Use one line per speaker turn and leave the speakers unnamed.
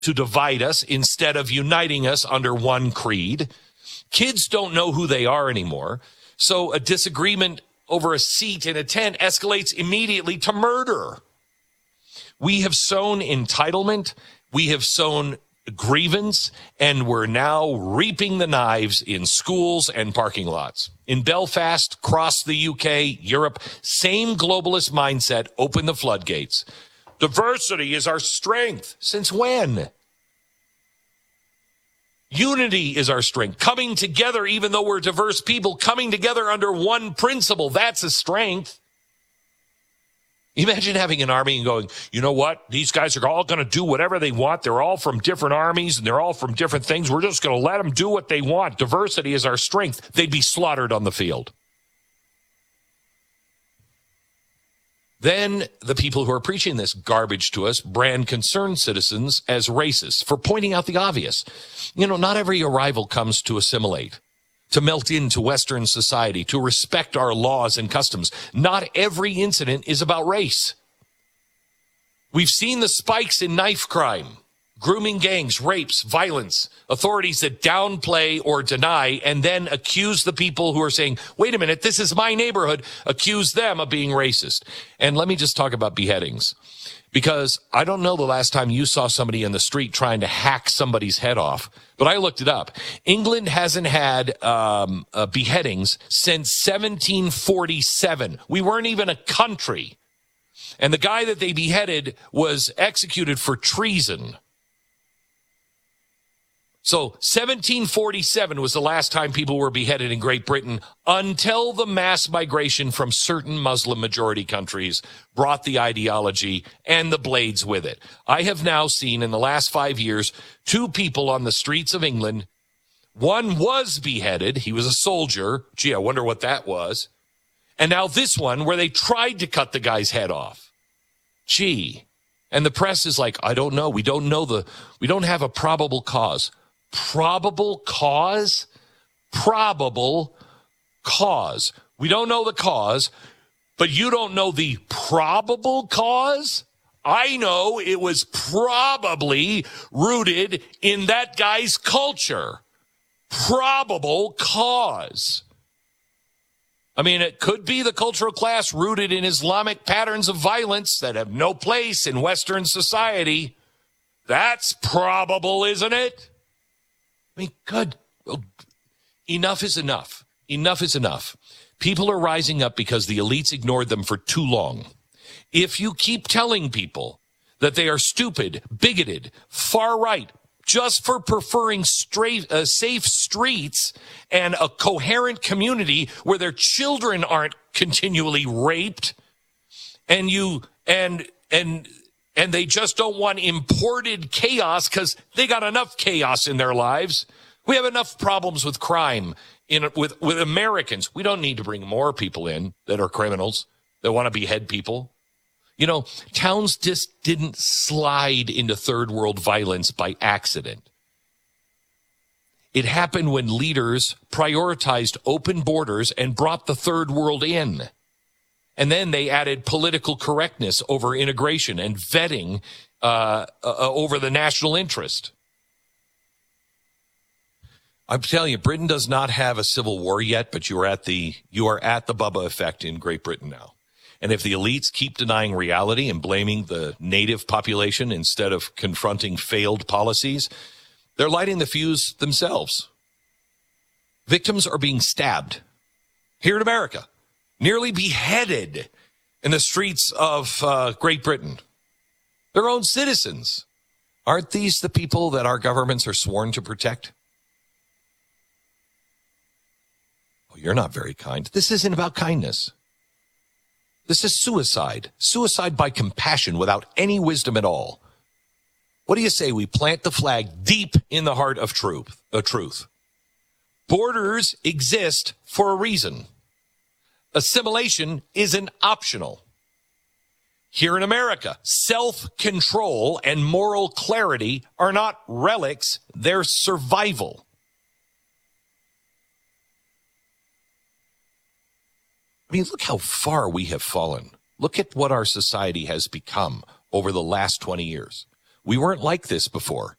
to divide us instead of uniting us under one creed. Kids don't know who they are anymore. So a disagreement over a seat in a tent escalates immediately to murder. We have sown entitlement. We have sown grievance, and we're now reaping the knives in schools and parking lots. In Belfast, across the UK, Europe, same globalist mindset, open the floodgates. Diversity is our strength. Since when? Unity is our strength. Coming together, even though we're diverse people, coming together under one principle, that's a strength. Imagine having an army and going, you know what? These guys are all going to do whatever they want. They're all from different armies and they're all from different things. We're just going to let them do what they want. Diversity is our strength. They'd be slaughtered on the field. Then the people who are preaching this garbage to us brand concerned citizens as racists for pointing out the obvious. You know, not every arrival comes to assimilate, to melt into Western society, to respect our laws and customs. Not every incident is about race. We've seen the spikes in knife crime, grooming gangs, rapes, violence, authorities that downplay or deny and then accuse the people who are saying, wait a minute, this is my neighborhood, accuse them of being racist. And let me just talk about beheadings, because I don't know the last time you saw somebody in the street trying to hack somebody's head off, but I looked it up. England hasn't had beheadings since 1747. We weren't even a country. And the guy that they beheaded was executed for treason. So 1747 was the last time people were beheaded in Great Britain, until the mass migration from certain Muslim majority countries brought the ideology and the blades with it. I have now seen in the last 5 years 2 people on the streets of England. One was beheaded. He was a soldier. Gee, I wonder what that was. And now this one where they tried to cut the guy's head off. Gee. And the press is like, I don't know. We don't have a probable cause. Probable cause? Probable cause. We don't know the cause, but you don't know the probable cause? I know it was probably rooted in that guy's culture. Probable cause. I mean, it could be the cultural class rooted in Islamic patterns of violence that have no place in Western society. That's probable, isn't it? I mean, good. Enough is enough. Enough is enough. People are rising up because the elites ignored them for too long. If you keep telling people that they are stupid, bigoted, far right, just for preferring safe streets and a coherent community where their children aren't continually raped, and they just don't want imported chaos because they got enough chaos in their lives. We have enough problems with crime with Americans. We don't need to bring more people in that are criminals, that want to behead people. You know, towns just didn't slide into third world violence by accident. It happened when leaders prioritized open borders and brought the third world in. And then they added political correctness over integration and vetting over the national interest. I'm telling you, Britain does not have a civil war yet, but you are at the Bubba effect in Great Britain now. And if the elites keep denying reality and blaming the native population instead of confronting failed policies, they're lighting the fuse themselves. Victims are being stabbed here in America, nearly beheaded in the streets of Great Britain. Their own citizens. Aren't these the people that our governments are sworn to protect? Oh, you're not very kind. This isn't about kindness. This is suicide. Suicide by compassion without any wisdom at all. What do you say we plant the flag deep in the heart of truth? Borders exist for a reason. Assimilation isn't optional. Here in America, self-control and moral clarity are not relics, they're survival. I mean, look how far we have fallen. Look at what our society has become over the last 20 years. We weren't like this before.